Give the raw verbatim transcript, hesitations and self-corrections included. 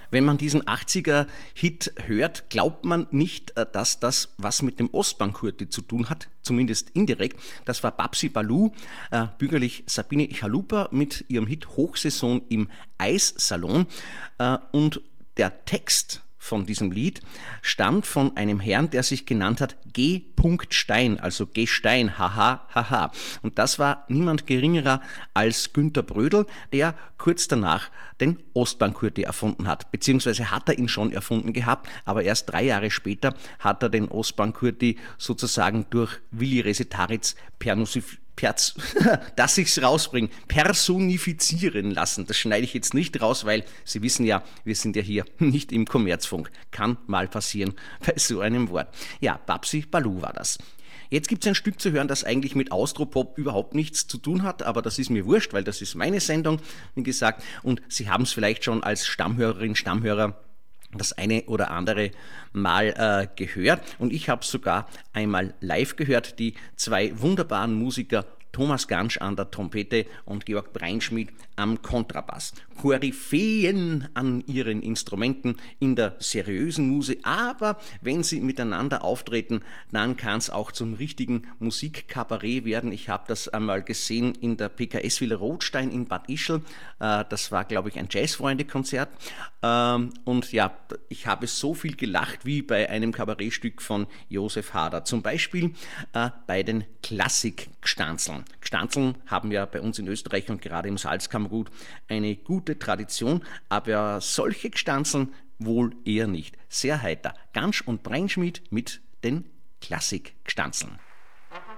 Wenn man diesen achtziger-Hit hört, glaubt man nicht, dass das was mit dem Ostbankurti zu tun hat, zumindest indirekt. Das war Babsi Balu, äh, bürgerlich Sabine Chalupa mit ihrem Hit Hochsaison im Eissalon. Äh, und der Text von diesem Lied stammt von einem Herrn, der sich genannt hat G. Stein, also Gestein, haha, haha. Und das war niemand geringerer als Günter Brödel, der kurz danach den Ostbankurti erfunden hat. Beziehungsweise hat er ihn schon erfunden gehabt, aber erst drei Jahre später hat er den Ostbankurti sozusagen durch Willi Resetaritz pernusif Perz, dass ich's rausbringe, personifizieren lassen. Das schneide ich jetzt nicht raus, weil Sie wissen ja, wir sind ja hier nicht im Kommerzfunk. Kann mal passieren bei so einem Wort. Ja, Babsi Balu war das. Jetzt gibt es ein Stück zu hören, das eigentlich mit Austropop überhaupt nichts zu tun hat, aber das ist mir wurscht, weil das ist meine Sendung, wie gesagt. Und Sie haben es vielleicht schon als Stammhörerin, Stammhörer das eine oder andere Mal äh, gehört und ich habe sogar einmal live gehört, die zwei wunderbaren Musiker Thomas Gansch an der Trompete und Georg Breinschmidt am Kontrabass. Koryphäen an ihren Instrumenten in der seriösen Musik, aber wenn sie miteinander auftreten, dann kann es auch zum richtigen Musikkabarett werden. Ich habe das einmal gesehen in der P K S Villa Rothstein in Bad Ischl. Äh, das war, glaube ich, ein Jazzfreunde-Konzert. Ähm, und ja, ich habe so viel gelacht wie bei einem Kabarettstück von Josef Hader. Zum Beispiel äh, bei den Klassik-Gstanzeln. Gstanzeln haben ja bei uns in Österreich und gerade im Salzkammergut eine gute Tradition, aber solche Gstanzeln wohl eher nicht. Sehr heiter. Gansch und Breinschmidt mit den Klassik-Gstanzeln.